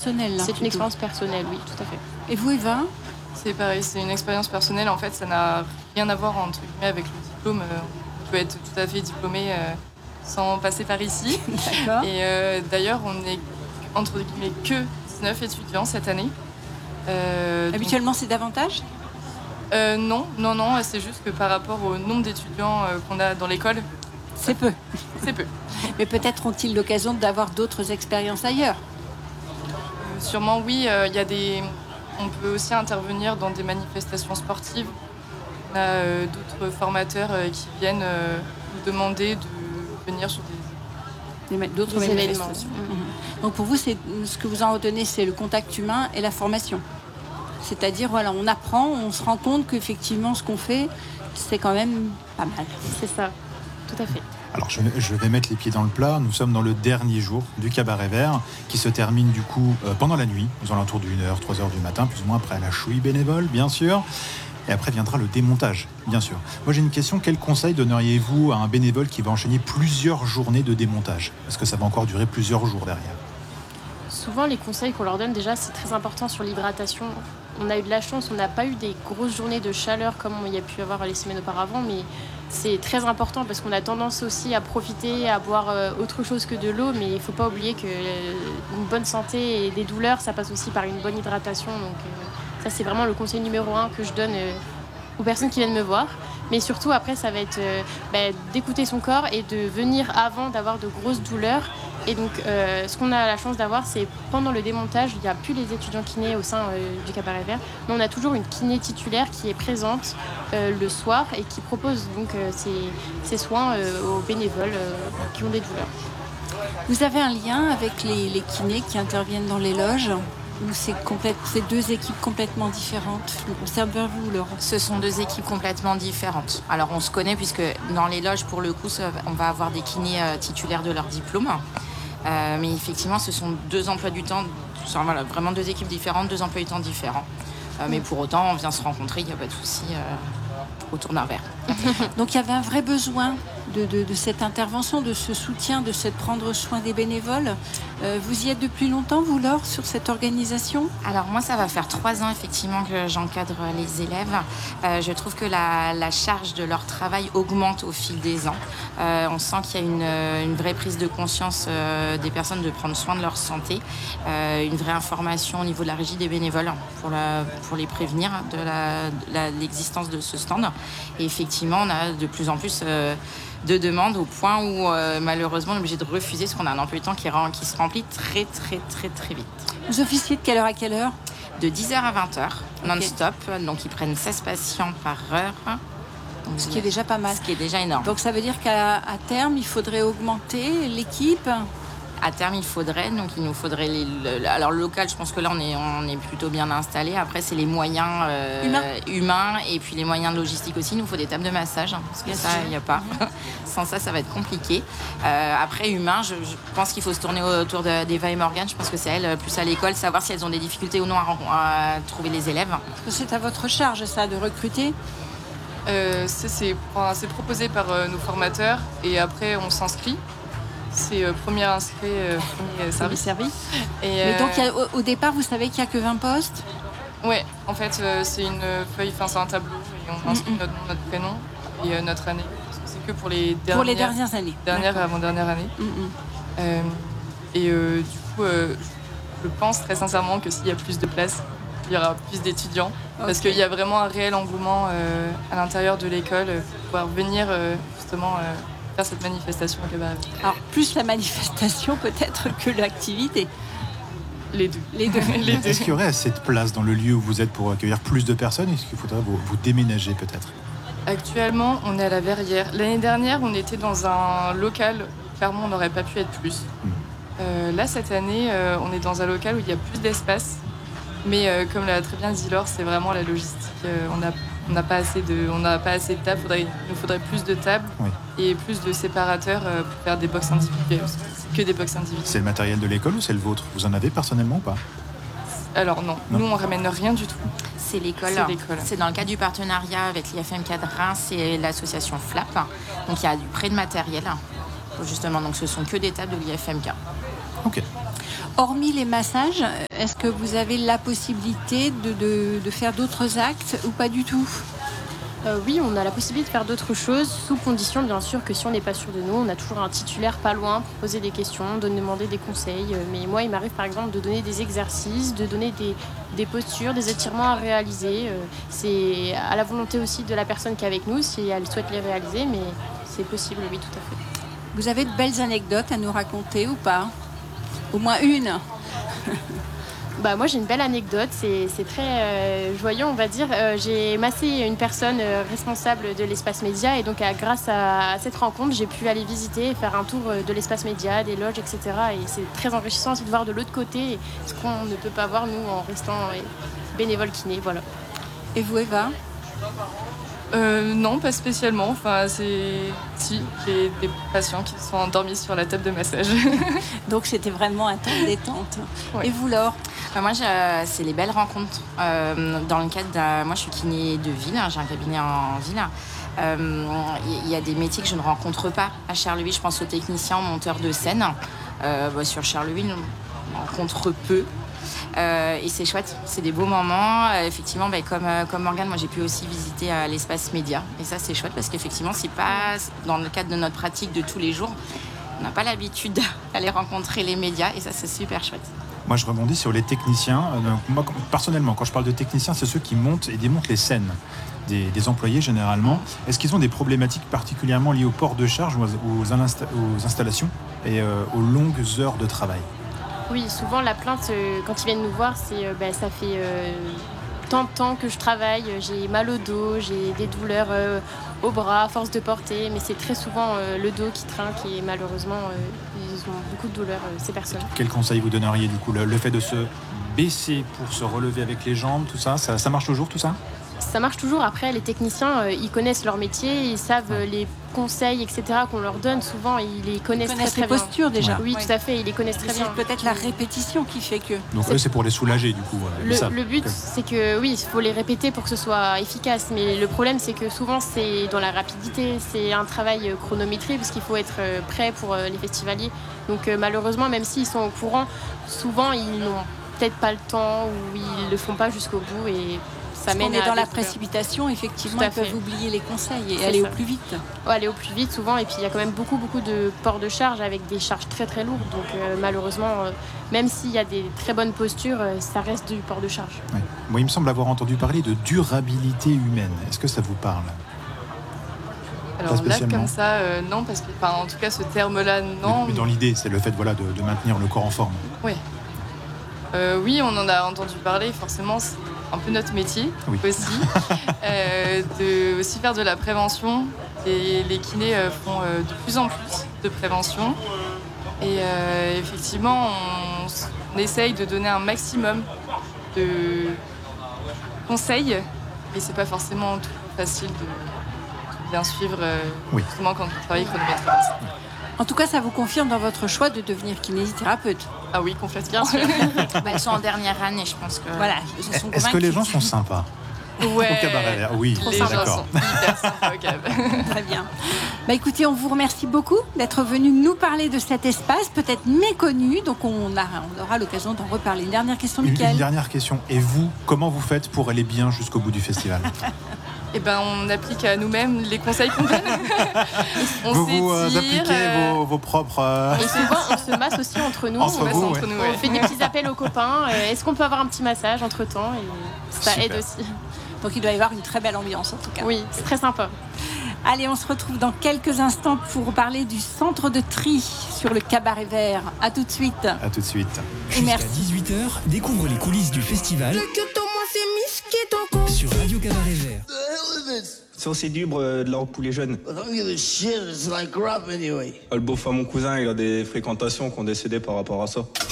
personnelle. C'est une expérience personnelle, oui, tout à fait. Et vous, Eva? C'est pareil, c'est une expérience personnelle. En fait, ça n'a rien à voir entre guillemets avec le diplôme. On peut être tout à fait diplômé sans passer par ici. D'accord. Et d'ailleurs, on est entre guillemets que 19 étudiants cette année. Habituellement, c'est davantage? Non, c'est juste que par rapport au nombre d'étudiants qu'on a dans l'école, c'est peu. C'est peu. Mais peut-être ont-ils l'occasion d'avoir d'autres expériences ailleurs? Sûrement oui, on peut aussi intervenir dans des manifestations sportives. On a d'autres formateurs qui viennent nous demander de venir sur d'autres manifestations. Donc pour vous, ce que vous en retenez, c'est le contact humain et la formation. C'est-à-dire, voilà, on apprend, on se rend compte qu'effectivement, ce qu'on fait, c'est quand même pas mal. C'est ça, tout à fait. Alors, je vais mettre les pieds dans le plat. Nous sommes dans le dernier jour du Cabaret Vert, qui se termine du coup pendant la nuit, aux alentours d'1h, 3h du matin, plus ou moins après la chouille bénévole, bien sûr. Et après viendra le démontage, bien sûr. Moi, j'ai une question. Quel conseil donneriez-vous à un bénévole qui va enchaîner plusieurs journées de démontage? Parce que ça va encore durer plusieurs jours derrière. Souvent, les conseils qu'on leur donne, déjà, c'est très important sur l'hydratation. On a eu de la chance, on n'a pas eu des grosses journées de chaleur comme il y a pu y avoir les semaines auparavant, mais c'est très important parce qu'on a tendance aussi à profiter, à boire autre chose que de l'eau, mais il ne faut pas oublier qu'une bonne santé et des douleurs, ça passe aussi par une bonne hydratation. Donc ça, c'est vraiment le conseil numéro 1 que je donne aux personnes qui viennent me voir. Mais surtout, après, ça va être d'écouter son corps et de venir avant d'avoir de grosses douleurs. Et donc, ce qu'on a la chance d'avoir, c'est pendant le démontage, il n'y a plus les étudiants kinés au sein du Cabaret Vert, mais on a toujours une kiné titulaire qui est présente le soir et qui propose donc ces soins aux bénévoles qui ont des douleurs. Vous avez un lien avec les kinés qui interviennent dans les loges? Ou c'est deux équipes complètement différentes? Je me conserve vers vous, Laure. Ce sont deux équipes complètement différentes. Alors, on se connaît puisque dans les loges, pour le coup, on va avoir des kinés titulaires de leur diplôme. Mais effectivement, ce sont deux emplois du temps, voilà, vraiment deux équipes différentes, deux emplois du temps différents. Mais pour autant, on vient se rencontrer, il n'y a pas de souci autour d'un verre. Donc, il y avait un vrai besoin de cette intervention, de ce soutien, de cette prendre soin des bénévoles. Vous y êtes depuis longtemps, vous, Laure, sur cette organisation? Alors moi, ça va faire 3 ans effectivement que j'encadre les élèves. Je trouve que la charge de leur travail augmente au fil des ans. On sent qu'il y a une vraie prise de conscience des personnes de prendre soin de leur santé, une vraie information au niveau de la régie des bénévoles pour les prévenir de l'existence de ce stand. Et effectivement, on a de plus en plus de demandes au point où malheureusement on est obligé de refuser parce qu'on a un emploi du temps qui se remplit très très très très vite. Vous officiez de quelle heure à quelle heure? De 10h à 20h, non-stop. Donc ils prennent 16 patients par heure. Donc, ce qui est déjà pas mal. Ce qui est déjà énorme. Donc ça veut dire qu'à terme, il faudrait augmenter l'équipe? À terme, il nous faudrait alors le local, je pense que là on est plutôt bien installé. Après, c'est les moyens humains et puis les moyens logistiques aussi. Il nous faut des tables de massage, parce que ça, il n'y a pas. Sans ça, ça va être compliqué. Après, humain, je pense qu'il faut se tourner autour d'Eva et Morgane. Je pense que c'est elles, plus à l'école, savoir si elles ont des difficultés ou non à trouver les élèves. C'est à votre charge, ça, de recruter? C'est proposé par nos formateurs et après, on s'inscrit. C'est premier inscrit, premier servi. Mais donc, au départ, vous savez qu'il n'y a que 20 postes? Oui, en fait, c'est une feuille, c'est un tableau et on inscrit notre nom, notre prénom et notre année. Parce que c'est que pour les dernières années. Dernière et avant-dernière année. Du coup, je pense très sincèrement que s'il y a plus de place, il y aura plus d'étudiants. Parce qu'il y a vraiment un réel engouement à l'intérieur de l'école pour pouvoir venir justement faire cette manifestation au Cabaret. Alors, plus la manifestation peut-être que l'activité. Les deux. Est-ce qu'il y aurait assez de place dans le lieu où vous êtes pour accueillir plus de personnes? Est-ce qu'il faudrait vous déménager peut-être? Actuellement, on est à la Verrière. L'année dernière, on était dans un local. Clairement, on n'aurait pas pu être plus. Là, cette année, on est dans un local où il y a plus d'espace. Mais comme l'a très bien dit Laure, c'est vraiment la logistique. On n'a pas assez de tables. Il nous faudrait plus de tables et plus de séparateurs pour faire des box individuelles. C'est que des box individuelles. C'est le matériel de l'école ou c'est le vôtre? Vous en avez personnellement ou pas? Alors non, nous on ramène rien du tout. C'est l'école. C'est dans le cadre du partenariat avec l'IFMK de Reims et l'association FLAP. Donc il y a du prêt de matériel. Justement, donc ce sont que des tables de l'IFMK. Ok. Hormis les massages, est-ce que vous avez la possibilité de faire d'autres actes ou pas du tout ? Oui, on a la possibilité de faire d'autres choses, sous condition bien sûr que si on n'est pas sûr de nous, on a toujours un titulaire pas loin pour poser des questions, de demander des conseils. Mais moi, il m'arrive par exemple de donner des exercices, de donner des postures, des étirements à réaliser. C'est à la volonté aussi de la personne qui est avec nous, si elle souhaite les réaliser, mais c'est possible, oui, tout à fait. Vous avez de belles anecdotes à nous raconter ou pas ? Au moins une. Moi j'ai une belle anecdote, c'est très joyeux on va dire. J'ai massé une personne responsable de l'espace média et donc grâce à cette rencontre j'ai pu aller visiter et faire un tour de l'espace média, des loges, etc. Et c'est très enrichissant aussi de voir de l'autre côté ce qu'on ne peut pas voir nous en restant bénévole kiné. Voilà. Et vous Eva ? Non, pas spécialement. Enfin, si, j'ai des patients qui sont endormis sur la table de massage. Donc c'était vraiment un temps de détente. Ouais. Et vous Laure ? Moi, c'est les belles rencontres. Dans le cadre moi, je suis kiné de ville, j'ai un cabinet en ville. Il y a des métiers que je ne rencontre pas à Charleville. Je pense aux techniciens, aux monteurs de scène. Sur Charleville, on rencontre peu. Et c'est chouette, c'est des beaux moments. Effectivement, comme Morgane, moi j'ai pu aussi visiter l'espace média. Et ça c'est chouette parce qu'effectivement, c'est pas dans le cadre de notre pratique de tous les jours. On n'a pas l'habitude d'aller rencontrer les médias et ça c'est super chouette. Moi, je rebondis sur les techniciens. Moi, personnellement, quand je parle de techniciens, c'est ceux qui montent et démontent les scènes des employés, généralement. Est-ce qu'ils ont des problématiques particulièrement liées au port de charge ou aux installations et aux longues heures de travail ? Oui, souvent la plainte, quand ils viennent nous voir, c'est ça fait tant de temps que je travaille, j'ai mal au dos, j'ai des douleurs au bras à force de porter, mais c'est très souvent le dos qui trinque et malheureusement, ils ont beaucoup de douleurs, ces personnes. Quel conseil vous donneriez du coup ? Le fait de se baisser pour se relever avec les jambes, tout ça, ça marche toujours tout ça ? Ça marche toujours. Après, les techniciens, ils connaissent leur métier, ils savent les conseils, etc. qu'on leur donne. Souvent, ils les connaissent très, très les bien. postures déjà. Oui, tout à fait, ils les connaissent très bien. C'est peut-être la répétition qui fait que... Donc eux, c'est pour les soulager du coup. Le but, c'est que oui, il faut les répéter pour que ce soit efficace. Mais le problème, c'est que souvent, c'est dans la rapidité. C'est un travail chronométré parce qu'il faut être prêt pour les festivaliers. Donc malheureusement, même s'ils sont au courant, souvent, ils n'ont peut-être pas le temps ou ils ne le font pas jusqu'au bout et... Ça mène dans la précipitation, effectivement, ils peuvent oublier les conseils et aller au plus vite. Aller au plus vite, souvent. Et puis, il y a quand même beaucoup de ports de charge avec des charges très, très lourdes. Donc, malheureusement, même s'il y a des très bonnes postures, ça reste du port de charge. Oui. Moi, il me semble avoir entendu parler de durabilité humaine. Est-ce que ça vous parle ? Alors là, comme ça, non, parce que, en tout cas, ce terme-là, non. Mais dans l'idée, c'est le fait de maintenir le corps en forme. Oui. Oui, on en a entendu parler, forcément, c'est un peu notre métier aussi, de aussi faire de la prévention. Et les kinés font de plus en plus de prévention. Et effectivement, on essaye de donner un maximum de conseils, mais c'est pas forcément tout facile de bien suivre, justement quand on travaille chronométré. En tout cas, ça vous confirme dans votre choix de devenir kinésithérapeute. Ah oui, complètement. Elles sont en dernière année, je pense que... Voilà. Est-ce que les gens sont sympas ? Ouais. Au cabaret vert, oui. Les gens sont hyper sympas au cabaret. Très bien. Écoutez, on vous remercie beaucoup d'être venu nous parler de cet espace, peut-être méconnu. Donc on aura l'occasion d'en reparler. Une dernière question, Mickaël. Une dernière question. Et vous, comment vous faites pour aller bien jusqu'au bout du festival ? On applique à nous-mêmes les conseils qu'on donne. Vous appliquez vos propres... Et souvent, on se masse aussi entre nous. On fait des petits appels aux copains. Est-ce qu'on peut avoir un petit massage entre-temps ? Et ça aide aussi. Donc il doit y avoir une très belle ambiance en tout cas. Oui, c'est très sympa. Allez, on se retrouve dans quelques instants pour parler du centre de tri sur le Cabaret Vert. À tout de suite. À tout de suite. Jusqu'à 18h, découvre les coulisses du festival sur Radio Cabaret Vert. Censé dubre de la robe poulet jeune. I don't give a shit, it's like rap anyway. Le beau-frère mon cousin, il a des fréquentations qui ont décédé par rapport à ça.